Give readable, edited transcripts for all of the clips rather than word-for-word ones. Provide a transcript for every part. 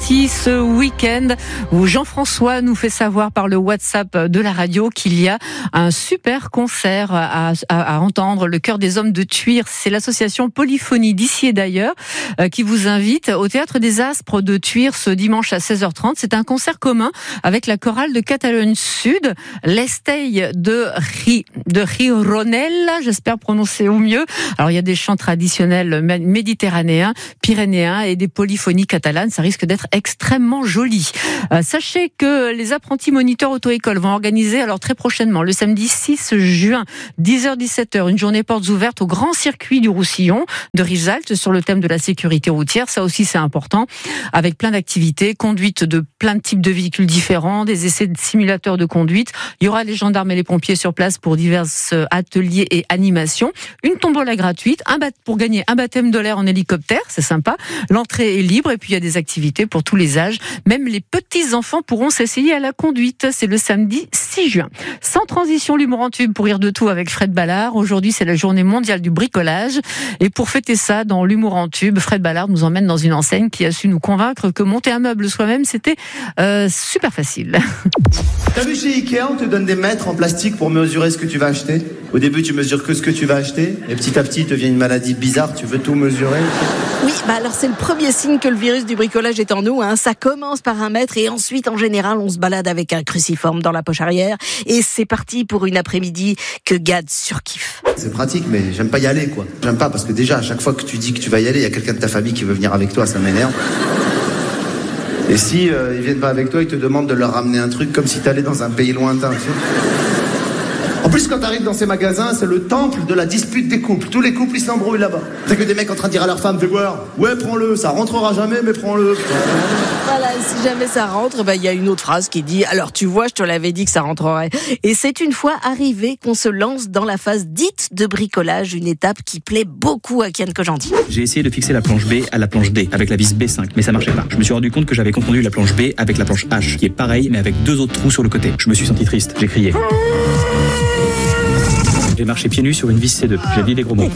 sorties ce week-end où Jean-François nous fait savoir par le WhatsApp de la radio qu'il y a un super concert à entendre, le Chœur des Hommes de Thuir. C'est l'association Polyphonie d'ici et d'ailleurs qui vous invite au Théâtre des Aspres de Thuir ce dimanche à 16h30. C'est un concert commun avec la chorale de Catalogne Sud, l'Estei de Gironella, j'espère prononcer au mieux. Alors il y a des chants traditionnels méditerranéens, pyrénéens et des polyphonies catalanes. Ça risque d'être extrêmement joli. Sachez que les apprentis moniteurs auto-école vont organiser alors très prochainement, le samedi 6 juin, 10h-17h, une journée portes ouvertes au grand circuit du Roussillon de Rivesaltes sur le thème de la sécurité routière. Ça aussi c'est important, avec plein d'activités, conduite de plein de types de véhicules différents, des essais de simulateurs de conduite. Il y aura les gendarmes et les pompiers sur place pour divers ateliers et animations. Une tombola gratuite, pour gagner un baptême de l'air en hélicoptère, c'est sympa. L'entrée est libre et puis il y a des activités pour tous les âges. Même les petits enfants pourront s'essayer à la conduite. C'est le samedi 6 juin. Sans transition, l'humour en tube pour rire de tout avec Fred Ballard. Aujourd'hui, c'est la journée mondiale du bricolage. Et pour fêter ça, dans l'humour en tube, Fred Ballard nous emmène dans une enseigne qui a su nous convaincre que monter un meuble soi-même, c'était super facile. T'as vu chez Ikea, on te donne des mètres en plastique pour mesurer ce que tu vas acheter. Au début, tu mesures que ce que tu vas acheter. Et petit à petit, il te vient une maladie bizarre, tu veux tout mesurer. Oui, alors c'est le premier signe que le virus du bricolage est en nous. Ça commence par un mètre et ensuite, en général, on se balade avec un cruciforme dans la poche arrière. Et c'est parti pour une après-midi que Gad surkiffe. C'est pratique, mais j'aime pas y aller, quoi. J'aime pas parce que déjà, à chaque fois que tu dis que tu vas y aller, il y a quelqu'un de ta famille qui veut venir avec toi, ça m'énerve. Et si ils viennent pas avec toi, ils te demandent de leur ramener un truc comme si t'allais dans un pays lointain, tu sais. En plus, quand t'arrives dans ces magasins, c'est le temple de la dispute des couples. Tous les couples, ils s'embrouillent là-bas. T'as que des mecs en train de dire à leur femme, fais voir, ouais, prends-le, ça rentrera jamais, mais prends-le. Voilà, si jamais ça rentre, il y a une autre phrase qui dit, alors tu vois, je te l'avais dit que ça rentrerait. Et c'est une fois arrivé qu'on se lance dans la phase dite de bricolage, une étape qui plaît beaucoup à Kian Kojandi. J'ai essayé de fixer la planche B à la planche D avec la vis B5, mais ça marchait pas. Je me suis rendu compte que j'avais confondu la planche B avec la planche H, qui est pareille, mais avec 2 autres trous sur le côté. Je me suis senti triste, j'ai crié. J'ai marché pieds nus sur une vis C2. J'ai dit des gros mots.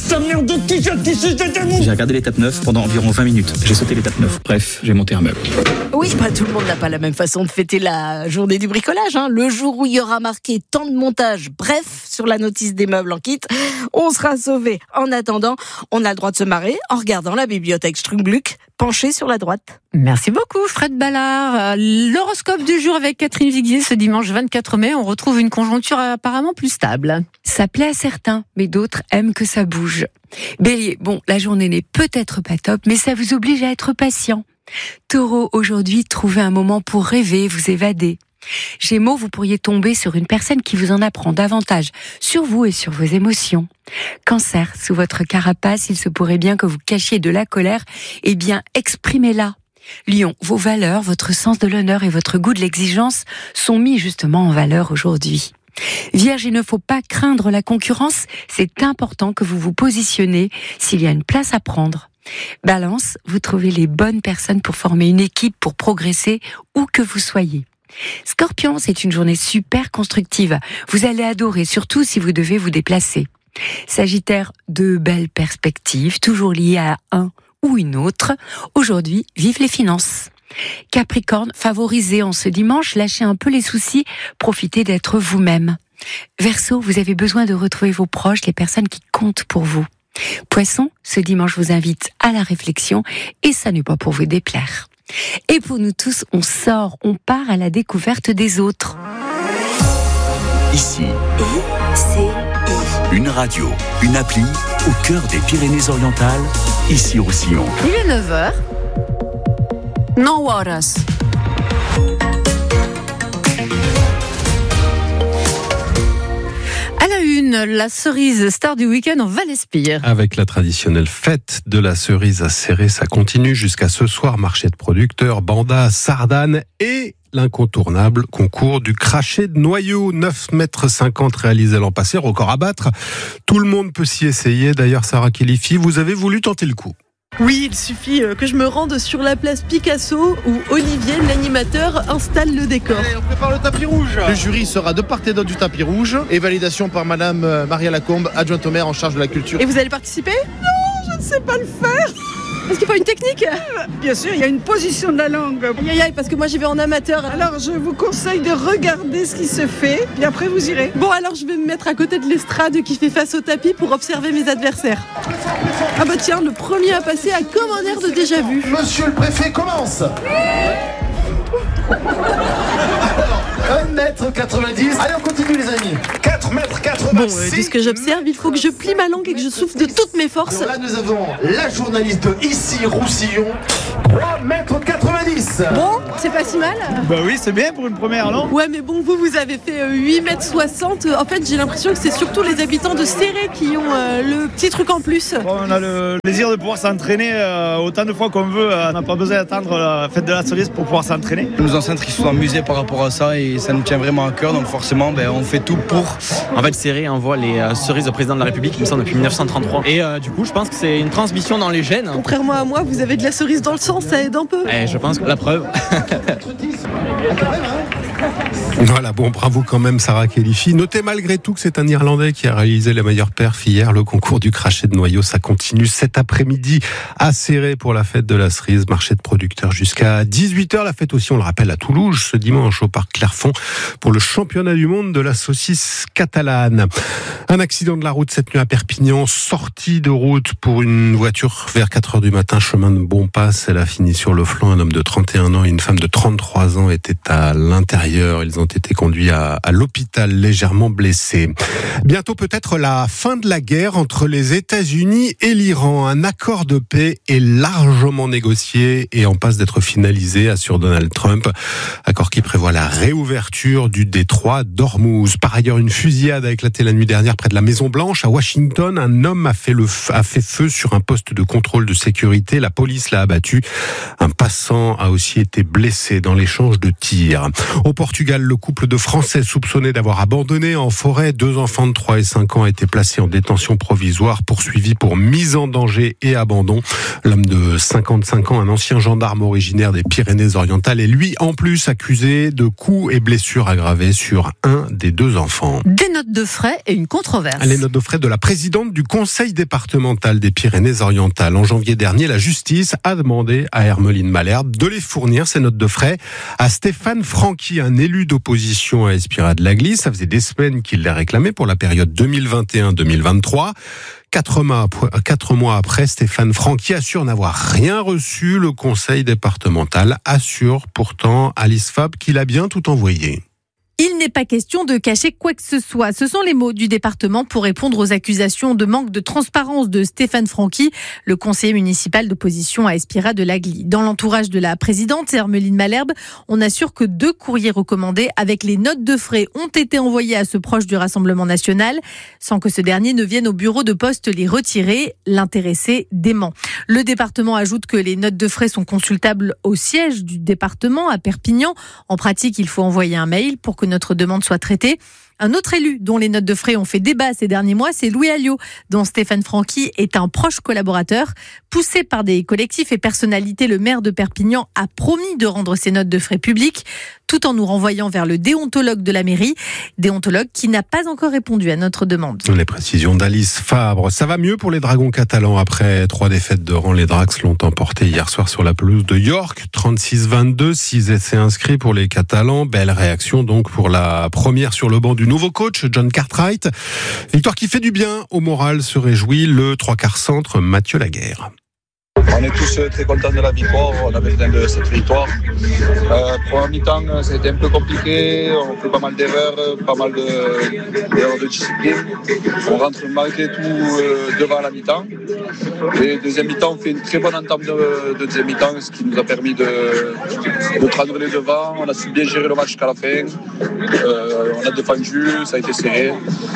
J'ai regardé l'étape 9 pendant environ 20 minutes. J'ai sauté l'étape 9. Bref, j'ai monté un meuble. Oui, tout le monde n'a pas la même façon de fêter la journée du bricolage. Le jour où il y aura marqué temps de montage, bref, sur la notice des meubles en kit, on sera sauvé. En attendant, on a le droit de se marrer en regardant la bibliothèque Strungbluck penchée sur la droite. Merci beaucoup Fred Ballard. L'horoscope du jour avec Catherine Viguier ce dimanche 24 mai. On retrouve une conjoncture apparemment plus stable. Ça plaît à certains, mais d'autres aiment que ça bouge. Bélier, la journée n'est peut-être pas top, mais ça vous oblige à être patient. Taureau, aujourd'hui, trouvez un moment pour rêver, vous évader. Gémeaux, vous pourriez tomber sur une personne qui vous en apprend davantage sur vous et sur vos émotions. Cancer, sous votre carapace, il se pourrait bien que vous cachiez de la colère, exprimez-la. Lion, vos valeurs, votre sens de l'honneur et votre goût de l'exigence sont mis justement en valeur aujourd'hui. Vierge, il ne faut pas craindre la concurrence, c'est important que vous vous positionnez s'il y a une place à prendre. Balance, vous trouvez les bonnes personnes pour former une équipe, pour progresser où que vous soyez. Scorpion, c'est une journée super constructive. Vous allez adorer, surtout si vous devez vous déplacer. Sagittaire, de belles perspectives, toujours liées à un ou une autre. Aujourd'hui, vive les finances. Capricorne, favorisez en ce dimanche, lâchez un peu les soucis, profitez d'être vous-même. Verseau, vous avez besoin de retrouver vos proches, les personnes qui comptent pour vous. Poisson, ce dimanche vous invite à la réflexion et ça n'est pas pour vous déplaire. Et pour nous tous, on sort, on part à la découverte des autres. Ici, une radio, une appli au cœur des Pyrénées-Orientales, ici au Roussillon. Il est 9h. No horas. À la une, la cerise star du week-end en Val-Espire. Avec la traditionnelle fête de la cerise à Serré, ça continue jusqu'à ce soir. Marché de producteurs, bandas, sardanes et l'incontournable concours du crachet de noyaux. 9,50 m réalisé l'an passé, record à battre. Tout le monde peut s'y essayer. D'ailleurs, Sarah Kilifi, vous avez voulu tenter le coup. Oui, il suffit que je me rende sur la place Picasso où Olivier, l'animateur, installe le décor. Allez, on prépare le tapis rouge. Le jury sera de part et d'autre du tapis rouge et validation par Madame Maria Lacombe, adjointe au maire en charge de la culture. Et vous allez participer ? Non, je ne sais pas le faire. Parce qu'il faut une technique. Bien sûr, il y a une position de la langue. Aïe, parce que moi j'y vais en amateur. Alors je vous conseille de regarder ce qui se fait, puis après vous irez. Bon, alors je vais me mettre à côté de l'estrade qui fait face au tapis pour observer mes adversaires. Ah bah tiens, le premier à passer a comme un air de déjà vu. Monsieur le préfet commence. 1m90. Allez, on continue les amis. 4m86. Bon, de ce que j'observe, il faut que je plie ma langue et que je souffle de toutes mes forces. Alors là, nous avons la journaliste ici, Roussillon. 3m90. Bon, c'est pas si mal. Bah oui, c'est bien pour une première, non? Ouais, mais bon, vous avez fait 8m60. En fait, j'ai l'impression que c'est surtout les habitants de Céré qui ont le petit truc en plus. Bon, on a le plaisir de pouvoir s'entraîner autant de fois qu'on veut. On n'a pas besoin d'attendre la fête de la cerise pour pouvoir s'entraîner. Nos ancêtres ils se sont amusés par rapport à ça et ça nous tient vraiment à cœur. Donc forcément, on fait tout pour. En fait, Céré envoie les cerises au président de la République, il me semble, depuis 1933. Et du coup, je pense que c'est une transmission dans les gènes. Contrairement à moi, vous avez de la cerise dans le sang, ça aide un peu. Je pense que la preuve. Voilà, bon, bravo quand même Sarah Khelifi. Notez malgré tout que c'est un Irlandais qui a réalisé la meilleure perf hier. Le concours du crachet de noyaux, ça continue cet après-midi à Céré pour la fête de la cerise, marché de producteurs jusqu'à 18h. La fête aussi, on le rappelle, à Toulouse ce dimanche au parc Clairefonds pour le championnat du monde de la saucisse catalane. Un accident de la route cette nuit à Perpignan, sortie de route pour une voiture vers 4h du matin, chemin de Bonpass. Elle a fini sur le flanc. Un homme de 31 ans et une femme de 33 ans étaient à l'intérieur. Ils ont été conduits à l'hôpital légèrement blessés. Bientôt peut-être la fin de la guerre entre les États-Unis et l'Iran. Un accord de paix est largement négocié et en passe d'être finalisé, assure Donald Trump. Accord qui prévoit la réouverture du détroit d'Ormuz. Par ailleurs, une fusillade a éclaté la nuit dernière près de la Maison-Blanche. À Washington, un homme a fait feu sur un poste de contrôle de sécurité. La police l'a abattu. Un passant a aussi été blessé dans l'échange de tirs. Au Portugal, le couple de Français soupçonnés d'avoir abandonné en forêt 2 enfants de 3 et 5 ans a été placé en détention provisoire, poursuivi pour mise en danger et abandon. L'homme de 55 ans, un ancien gendarme originaire des Pyrénées-Orientales, est lui en plus accusé de coups et blessures aggravées sur un des 2 enfants. Des notes de frais et une controverse. Les notes de frais de la présidente du conseil départemental des Pyrénées-Orientales. En janvier dernier, la justice a demandé à Hermeline Malherbe de les fournir, ces notes de frais, à Stéphane Franqui, un élu d'opposition à Espira de l'Agly. Ça faisait des semaines qu'il les réclamait pour la période 2021-2023. 4 mois après, Stéphane Franqui assure n'avoir rien reçu. Le conseil départemental assure pourtant Alice Fabre qu'il a bien tout envoyé. Il n'est pas question de cacher quoi que ce soit. Ce sont les mots du département pour répondre aux accusations de manque de transparence de Stéphane Franqui, le conseiller municipal d'opposition à Espira de l'Agly. Dans l'entourage de la présidente Hermeline Malherbe, on assure que 2 courriers recommandés avec les notes de frais ont été envoyés à ce proche du Rassemblement national, sans que ce dernier ne vienne au bureau de poste les retirer. L'intéressé dément. Le département ajoute que les notes de frais sont consultables au siège du département à Perpignan. En pratique, il faut envoyer un mail pour que notre demande soit traitée. Un autre élu dont les notes de frais ont fait débat ces derniers mois, c'est Louis Alliot, dont Stéphane Franqui est un proche collaborateur. Poussé par des collectifs et personnalités, le maire de Perpignan a promis de rendre ses notes de frais publiques, tout en nous renvoyant vers le déontologue de la mairie, déontologue qui n'a pas encore répondu à notre demande. Les précisions d'Alice Fabre. Ça va mieux pour les Dragons catalans. Après 3 défaites de rang, les Drax l'ont emporté hier soir sur la pelouse de York. 36-22, 6 essais inscrits pour les Catalans. Belle réaction donc pour la première sur le banc du nouveau coach, John Cartwright. Victoire qui fait du bien au moral, se réjouit le 3/4 centre Mathieu Laguerre. On est tous très contents de la victoire, on avait besoin de cette victoire. Première mi-temps, c'était un peu compliqué, on fait pas mal d'erreurs, pas mal d'erreurs de discipline. On rentre malgré tout devant la mi-temps. Et deuxième mi-temps, on fait une très bonne entame de deuxième mi-temps, ce qui nous a permis de prendre les devants. On a su bien gérer le match jusqu'à la fin. On a défendu, ça a été serré.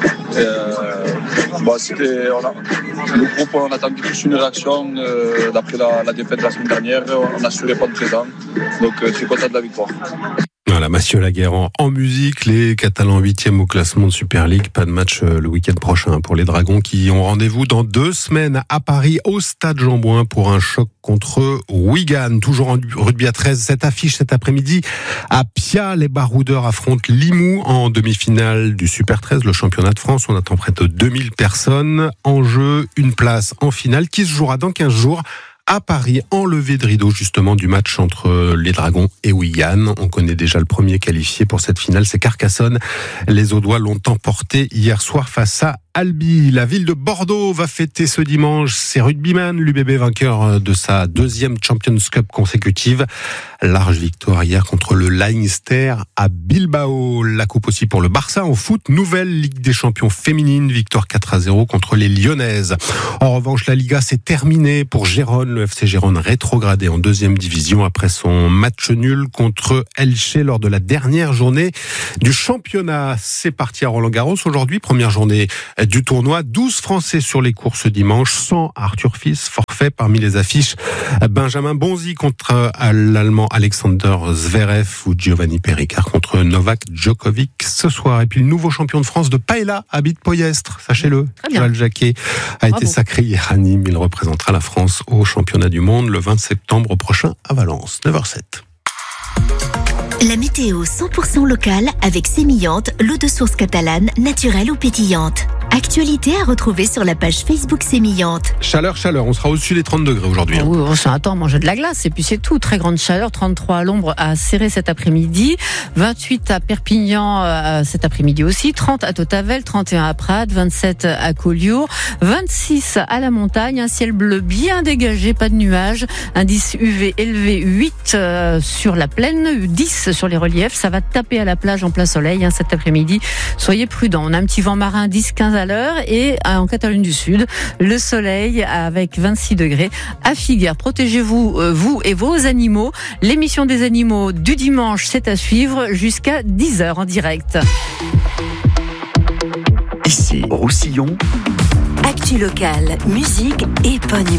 Le groupe, on attendait tous une réaction d'après la défaite de la semaine dernière. On a su répondre présent. Donc très content de la victoire. Voilà, Mathieu Laguerre en musique, les Catalans 8e au classement de Super League. Pas de match le week-end prochain pour les Dragons qui ont rendez-vous dans 2 semaines à Paris au Stade Jean-Bouin pour un choc contre Wigan. Toujours en rugby à 13, cette affiche cet après-midi à Pia. Les Baroudeurs affrontent Limoux en demi-finale du Super 13, le championnat de France. On attend près de 2000 personnes. En jeu, une place en finale qui se jouera dans 15 jours à Paris en levée de rideau justement du match entre les Dragons et Wigan. On connaît déjà le premier qualifié pour cette finale, c'est Carcassonne. Les Audois l'ont emporté hier soir face à Albi. La ville de Bordeaux va fêter ce dimanche ses rugbyman. L'UBB vainqueur de sa 2e Champions Cup consécutive. Large victoire hier contre le Leinster à Bilbao. La coupe aussi pour le Barça en foot. Nouvelle Ligue des Champions féminine. Victoire 4-0 contre les Lyonnaises. En revanche, la Liga s'est terminée pour Gérone. Le FC Gérone rétrogradé en 2e division après son match nul contre Elche lors de la dernière journée du championnat. C'est parti à Roland-Garros aujourd'hui. Première journée du tournoi. 12 Français sur les courses dimanche, sans Arthur Fils, forfait parmi les affiches. Benjamin Bonzi contre l'Allemand Alexander Zverev ou Giovanni Perricard contre Novak Djokovic ce soir. Et puis le nouveau champion de France de paella habite Poyestre, sachez-le. Joël Jacquet a été sacré hier à Nîmes. Il représentera la France au championnat du monde le 20 septembre prochain à Valence, 9h07. La météo 100% locale avec Sémillante, l'eau de source catalane, naturelle ou pétillante. Actualité à retrouver sur la page Facebook Sémillante. Chaleur, on sera au-dessus des 30 degrés aujourd'hui. Oui, on s'attend à manger de la glace et puis c'est tout. Très grande chaleur, 33 à l'ombre à Serré cet après-midi, 28 à Perpignan cet après-midi aussi, 30 à Totavel, 31 à Prades, 27 à Collioure, 26 à la montagne, un ciel bleu bien dégagé, pas de nuages, indice UV élevé 8 sur la plaine, 10 sur les reliefs, ça va taper à la plage en plein soleil cet après-midi. Soyez prudents, on a un petit vent marin 10-15 à l'heure et en Catalogne du Sud, le soleil avec 26 degrés. À Figueres, protégez-vous, vous et vos animaux. L'émission des animaux du dimanche, c'est à suivre jusqu'à 10h en direct. Ici, Roussillon. Actu locale, musique éponyme.